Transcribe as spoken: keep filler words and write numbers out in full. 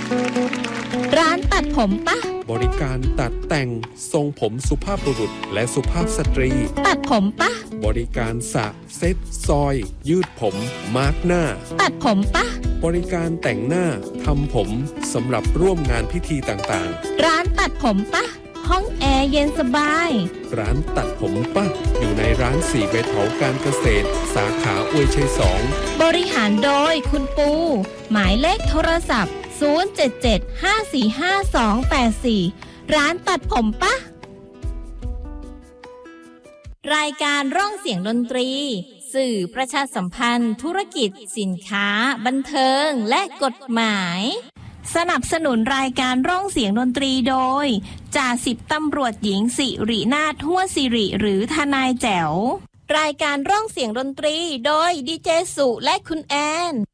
ร้านตัดผมปะบริการตัดแต่งทรงผมสุภาพบุรุษและสุภาพสตรีตัดผมปะบริการสระเซ็ตซอยยืดผมมาร์กหน้าตัดผมปะบริการแต่งหน้าทำผมสำหรับร่วมงานพิธีต่างๆร้านตัดผมปะห้องแอร์เย็นสบายร้านตัดผมปะอยู่ในร้านสี่ใบเถาการเกษตรสาขาอวยชัยสองบริหารโดยคุณปูหมายเลขโทรศัพท์ศูนย์ เจ็ด เจ็ด ห้า สี่ ห้า สอง แปด สี่ร้านตัดผมปะรายการร่องเสียงดนตรีสื่อประชาสัมพันธ์ธุรกิจสินค้าบันเทิงและกฎหมายสนับสนุนรายการร่องเสียงดนตรีโดยจ่าสิบตำรวจหญิงสิรินาถทั่วสิริหรือทนายแจ๋วรายการร่องเสียงดนตรีโดยดีเจสุและคุณแอน